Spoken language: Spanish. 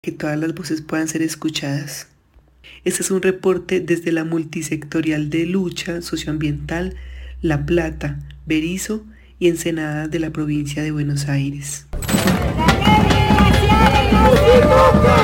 que todas las voces puedan ser escuchadas. Este es un reporte desde la Multisectorial de Lucha Socioambiental La Plata, Berisso y Ensenada de la provincia de Buenos Aires.